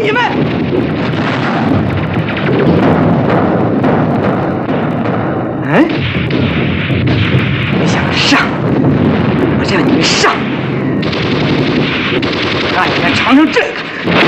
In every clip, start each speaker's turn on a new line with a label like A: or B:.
A: 你们！嗯，你想上，我就让你们上，让你们尝尝这个。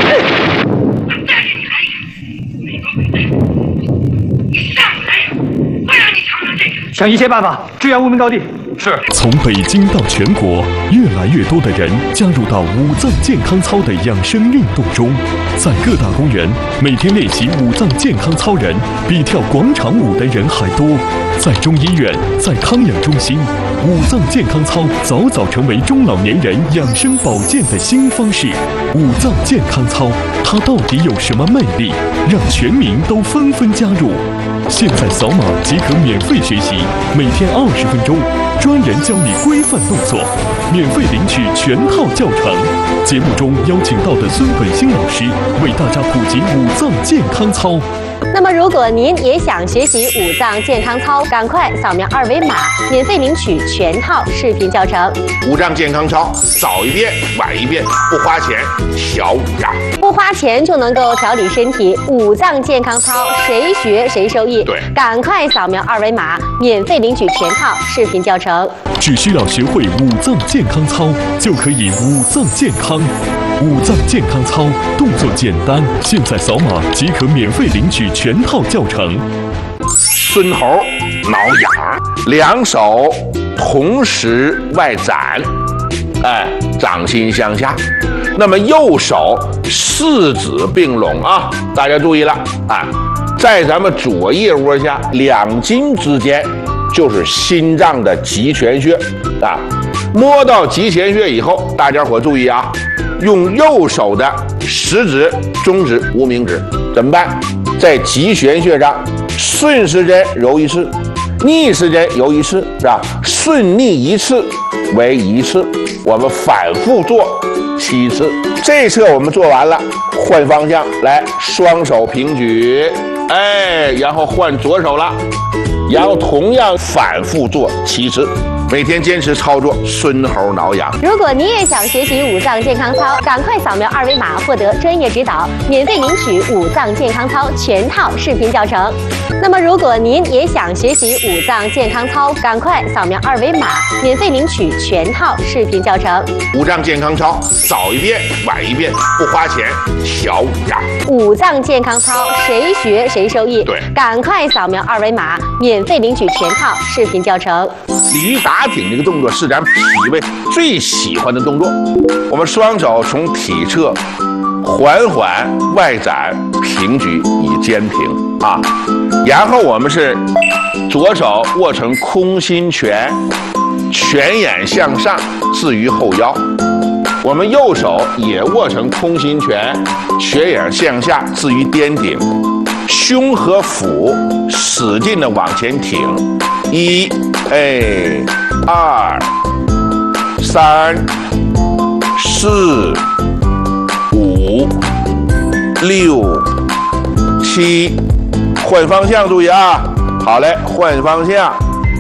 A: 想一切办法支援无名高地。是。
B: 从北京到全国，越来越多的人加入到五脏健康操的养生运动中。在各大公园，每天练习五脏健康操人比跳广场舞的人还多。在中医院，在康养中心，五脏健康操早早成为中老年人养生保健的新方式。五脏健康操，它到底有什么魅力，让全民都纷纷加入？现在扫码即可免费学习，每天20分钟，专人教你规范动作，免费领取全套教程。节目中邀请到的孙本兴老师为大家普及五脏健康操。
C: 那么，如果您也想学习五脏健康操，赶快扫描2维码，免费领取全套视频教程。
D: 五脏健康操，早一遍晚一遍，不花钱，小五脏。
C: 不花钱就能够调理身体，五脏健康操谁学谁受益。
D: 对，
C: 赶快扫描2维码，免费领取全套视频教程。
B: 只需要学会五脏健康操，就可以五脏健康。五脏健康操动作简单，现在扫码即可免费领取全套教程。
D: 孙猴挠痒，两手同时外展，掌心向下。那么右手四指并拢啊，大家注意了啊，在咱们左腋窝下2筋之间就是心脏的极泉穴啊。摸到极泉穴以后，大家伙注意啊，用右手的食指、中指、无名指怎么办？在极泉穴上顺时针揉1次，逆时针揉1次，是吧？顺逆1次为1次，我们反复做7次。这侧我们做完了，换方向来，双手平举，然后换左手了，然后同样反复做7次。每天坚持操作，孙猴挠痒。
C: 如果你也想学习五脏健康操，赶快扫描2维码，获得专业指导，免费领取五脏健康操全套视频教程。那么，如果您也想学习五脏健康操，赶快扫描2维码，免费领取全套视频教程。
D: 五脏健康操，早一遍晚一遍，不花钱，小五脏。
C: 五脏健康操谁学谁受益。
D: 对，
C: 赶快扫描2维码，免费领取全套视频教程。
D: 鲤鱼打挺这个动作是咱脾胃最喜欢的动作。我们双手从体侧缓缓外展平举以肩平啊，然后我们是左手握成空心拳，拳眼向上置于后腰。我们右手也握成空心拳，拳眼向下置于颠顶，胸和腹使劲的往前挺。1、2、3、4、5、6、7，换方向，注意啊！好嘞，换方向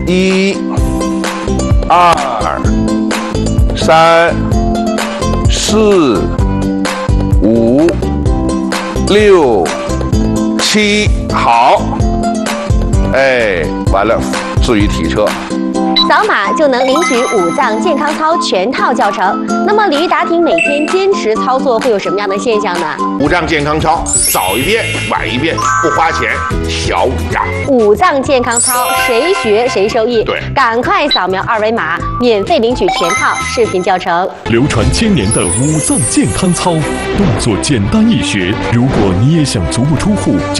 D: ，1、2、3、4、5、6、7，好，完了，置于体侧。
C: 扫码就能领取五脏健康操全套教程。那么，鲤鱼打挺每天坚持操作会有什么样的现象呢？
D: 五脏健康操，早一遍晚一遍，不花钱，小五脏。
C: 五脏健康操谁学谁受益。
D: 对，
C: 赶快扫描2维码，免费领取全套视频教程。
B: 流传1000年的五脏健康操，动作简单易学。如果你也想足不出户就